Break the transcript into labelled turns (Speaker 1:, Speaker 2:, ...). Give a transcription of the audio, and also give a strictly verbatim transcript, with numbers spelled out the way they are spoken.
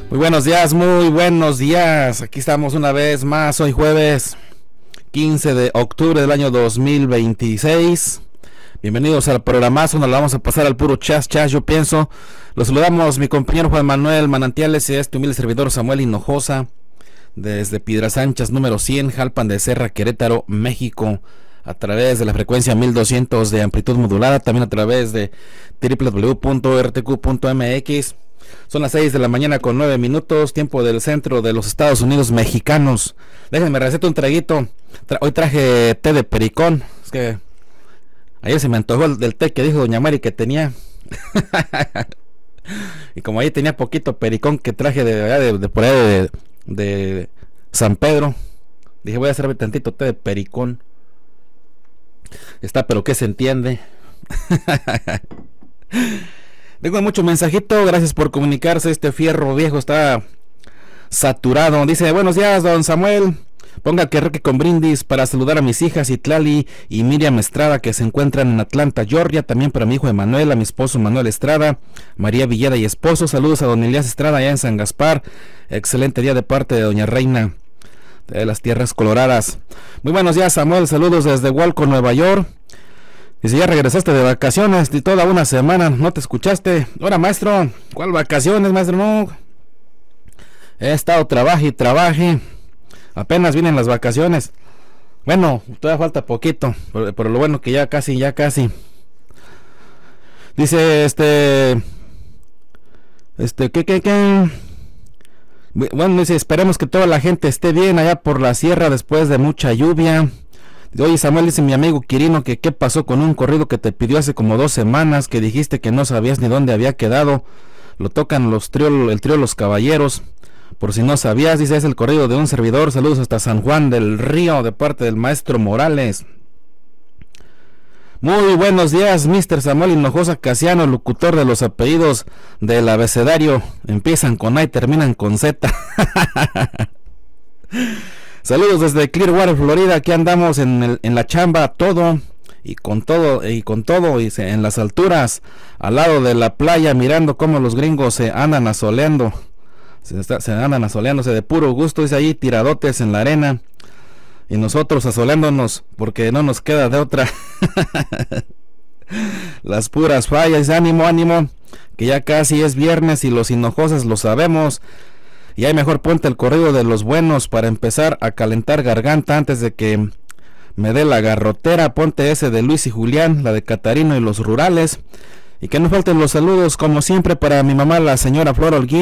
Speaker 1: Muy buenos días, muy buenos días. Aquí estamos una vez más, hoy jueves quince de octubre del año dos mil veintiséis. Bienvenidos al programazo, nos la vamos a pasar al puro chas chas, yo pienso. Los saludamos mi compañero Juan Manuel Manantiales y este humilde servidor Samuel Hinojosa, desde Piedras Anchas número cien, Jalpan de Serra, Querétaro, México, a través de la frecuencia mil doscientos de amplitud modulada, también a través de doble u doble u doble u punto r t q punto m x. Son las seis de la mañana con nueve minutos, tiempo del centro de los Estados Unidos mexicanos. Déjenme recetar un traguito. Tra- hoy traje té de pericón. Es que ayer se me antojó el del té que dijo doña Mari que tenía. Y como ahí tenía poquito pericón que traje de, de, de, de por ahí de, de San Pedro, dije voy a hacerme tantito té de pericón. Está, pero que se entiende. Tengo mucho mensajito, gracias por comunicarse. Este fierro viejo está saturado. Dice, buenos días, don Samuel. Ponga que reque con brindis para saludar a mis hijas Itlali y Miriam Estrada, que se encuentran en Atlanta, Georgia. También para mi hijo Emanuel, a mi esposo Manuel Estrada, María Villeda y esposo. Saludos a don Elías Estrada allá en San Gaspar. Excelente día de parte de doña Reina de las Tierras Coloradas. Muy buenos días, Samuel. Saludos desde Hualco, Nueva York. Dice, ya regresaste de vacaciones de toda una semana, ¿no te escuchaste? Ahora, maestro, ¿cuál vacaciones, maestro? No, he estado trabaje y trabaje, apenas vienen las vacaciones. Bueno, todavía falta poquito, pero, pero lo bueno que ya casi, ya casi. Dice, este, este, ¿qué, qué, qué? Bueno, dice, esperemos que toda la gente esté bien allá por la sierra después de mucha lluvia. Oye, Samuel, dice mi amigo Quirino que qué pasó con un corrido que te pidió hace como dos semanas, que dijiste que no sabías ni dónde había quedado. Lo tocan los trío, el trío Los Caballeros, por si no sabías. Dice, es el corrido de un servidor. Saludos hasta San Juan del Río de parte del maestro Morales. Muy buenos días, mister Samuel Hinojosa Casiano, locutor de los apellidos del abecedario. Empiezan con A y terminan con Z. Saludos desde Clearwater, Florida. Aquí andamos en, el, en la chamba, todo y con todo y con todo y se, en las alturas, al lado de la playa, mirando cómo los gringos se andan asoleando, se, está, se andan asoleándose de puro gusto. Dice ahí tiradotes en la arena y nosotros asoleándonos porque no nos queda de otra. Las puras fallas. Ánimo, ánimo, que ya casi es viernes y los hinojosas lo sabemos. Y ahí mejor ponte el corrido de los buenos para empezar a calentar garganta antes de que me dé la garrotera. Ponte ese de Luis y Julián, la de Catarino y los Rurales. Y que no falten los saludos, como siempre, para mi mamá, la señora Flor Holguín.